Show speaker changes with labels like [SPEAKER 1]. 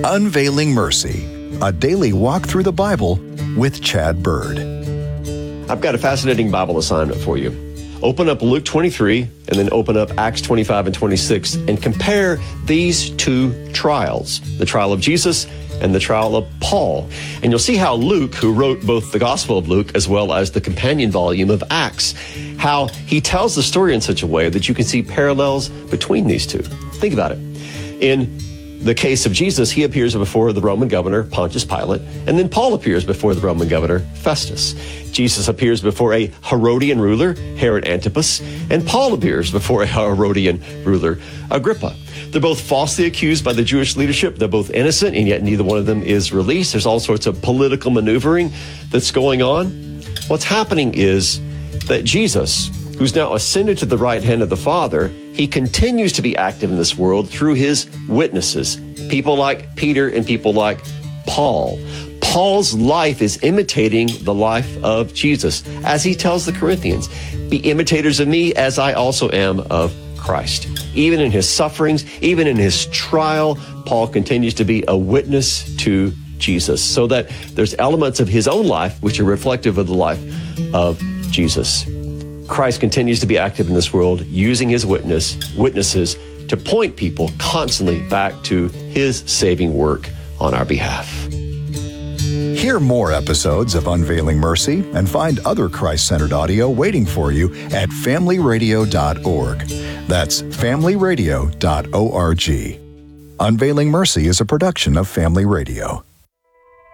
[SPEAKER 1] Unveiling Mercy, a daily walk through the Bible with Chad Bird.
[SPEAKER 2] I've got a fascinating Bible assignment for you. Open up Luke 23 and then open up Acts 25 and 26 and compare these two trials, the trial of Jesus and the trial of Paul. And you'll see how Luke, who wrote both the Gospel of Luke as well as the companion volume of Acts, how he tells the story in such a way that you can see parallels between these two. Think about it. In the case of Jesus, he appears before the Roman governor, Pontius Pilate, and then Paul appears before the Roman governor, Festus. Jesus appears before a Herodian ruler, Herod Antipas, and Paul appears before a Herodian ruler, Agrippa. They're both falsely accused by the Jewish leadership. They're both innocent, and yet neither one of them is released. There's all sorts of political maneuvering that's going on. What's happening is that Jesus, who's now ascended to the right hand of the Father, he continues to be active in this world through his witnesses, people like Peter and people like Paul. Paul's life is imitating the life of Jesus. As he tells the Corinthians, be imitators of me as I also am of Christ. Even in his sufferings, even in his trial, Paul continues to be a witness to Jesus, so that there's elements of his own life which are reflective of the life of Jesus. Christ continues to be active in this world, using his witnesses to point people constantly back to his saving work on our behalf.
[SPEAKER 1] Hear more episodes of Unveiling Mercy and find other Christ-centered audio waiting for you at familyradio.org. That's familyradio.org. Unveiling Mercy is a production of Family Radio.